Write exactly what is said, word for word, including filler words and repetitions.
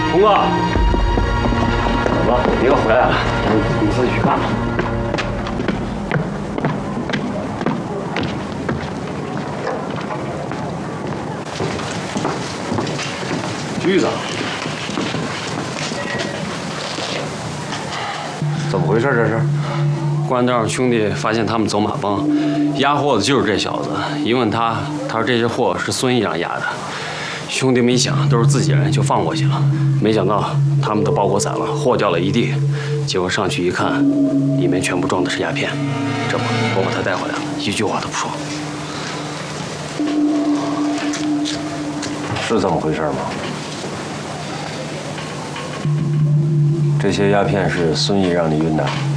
红哥，怎么了？你又回来了？你你自己去看吧。橘子，怎么回事？这是？公安道上兄弟发现他们走马帮，押货的就是这小子。一问他，他说这些货是孙毅让押的。兄弟们一想，都是自己人，就放过去了。没想到他们的包裹散了，货掉了一地。结果上去一看，里面全部装的是鸦片。这不，我把他带回来了，一句话都不说。是这么回事吗？这些鸦片是孙毅让你运的？